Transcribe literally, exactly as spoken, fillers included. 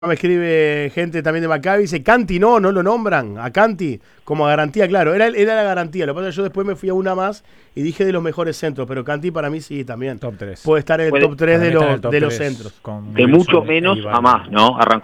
Me escribe gente también de Maccabi, dice Canti no, no lo nombran, a Canti como garantía, claro, era, era la garantía, lo que pasa es que yo después me fui a una más y dije de los mejores centros, pero Canti para mí sí también top tres. puede estar en el Puede, top tres de, Para mí está en los, el top de los tres centros. con De mucho Wilson e menos Ibarra. a más, ¿no? Arrancó